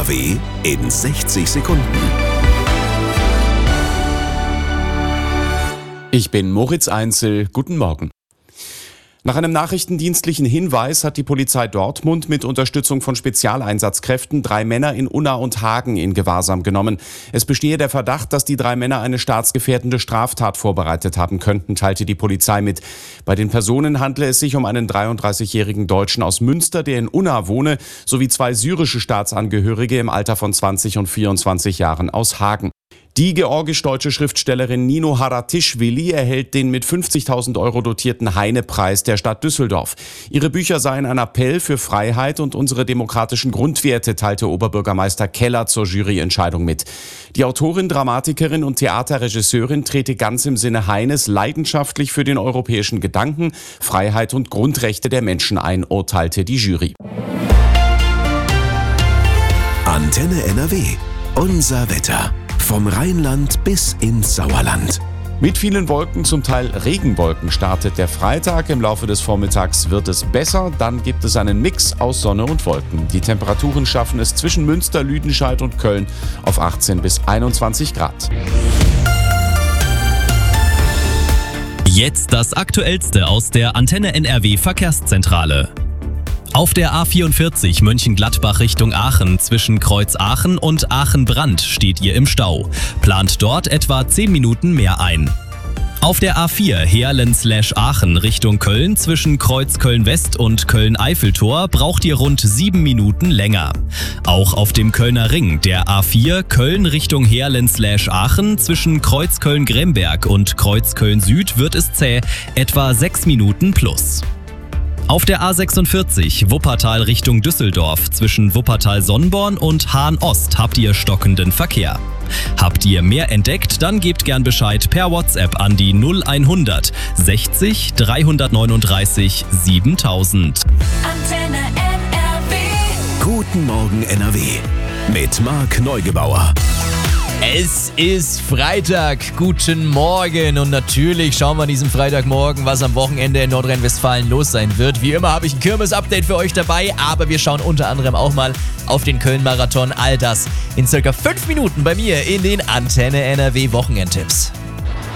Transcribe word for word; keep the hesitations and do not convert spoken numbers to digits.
R W in sechzig Sekunden. Ich bin Moritz Einzel. Guten Morgen. Nach einem nachrichtendienstlichen Hinweis hat die Polizei Dortmund mit Unterstützung von Spezialeinsatzkräften drei Männer in Unna und Hagen in Gewahrsam genommen. Es bestehe der Verdacht, dass die drei Männer eine staatsgefährdende Straftat vorbereitet haben könnten, teilte die Polizei mit. Bei den Personen handle es sich um einen dreiunddreißigjährigen Deutschen aus Münster, der in Unna wohne, sowie zwei syrische Staatsangehörige im Alter von zwanzig und vierundzwanzig Jahren aus Hagen. Die georgisch-deutsche Schriftstellerin Nino Haratischvili erhält den mit fünfzigtausend Euro dotierten Heine-Preis der Stadt Düsseldorf. Ihre Bücher seien ein Appell für Freiheit und unsere demokratischen Grundwerte, teilte Oberbürgermeister Keller zur Juryentscheidung mit. Die Autorin, Dramatikerin und Theaterregisseurin trete ganz im Sinne Heines leidenschaftlich für den europäischen Gedanken, Freiheit und Grundrechte der Menschen ein, urteilte die Jury. Antenne N R W. Unser Wetter. Vom Rheinland bis ins Sauerland. Mit vielen Wolken, zum Teil Regenwolken, startet der Freitag. Im Laufe des Vormittags wird es besser. Dann gibt es einen Mix aus Sonne und Wolken. Die Temperaturen schaffen es zwischen Münster, Lüdenscheid und Köln auf achtzehn bis einundzwanzig Grad. Jetzt das Aktuellste aus der Antenne N R W Verkehrszentrale. Auf der A vierundvierzig Mönchengladbach Richtung Aachen zwischen Kreuz Aachen und Aachen-Brand steht ihr im Stau. Plant dort etwa zehn Minuten mehr ein. Auf der A vier Heerlen/Aachen Richtung Köln zwischen Kreuz Köln-West und Köln-Eiffeltor braucht ihr rund sieben Minuten länger. Auch auf dem Kölner Ring der A vier Köln Richtung Heerlen/Aachen zwischen Kreuz Köln-Gremberg und Kreuz Köln-Süd wird es zäh, etwa sechs Minuten plus. Auf der A sechsundvierzig Wuppertal Richtung Düsseldorf zwischen Wuppertal-Sonnborn und Hahn-Ost habt ihr stockenden Verkehr. Habt ihr mehr entdeckt, dann gebt gern Bescheid per WhatsApp an die null hundert sechzig dreihundertneununddreißig siebentausend. Antenne N R W. Guten Morgen N R W mit Marc Neugebauer. Es ist Freitag, guten Morgen und natürlich schauen wir an diesem Freitagmorgen, was am Wochenende in Nordrhein-Westfalen los sein wird. Wie immer habe ich ein Kirmes-Update für euch dabei, aber wir schauen unter anderem auch mal auf den Köln-Marathon. All das in circa fünf Minuten bei mir in den Antenne N R W Wochenendtipps.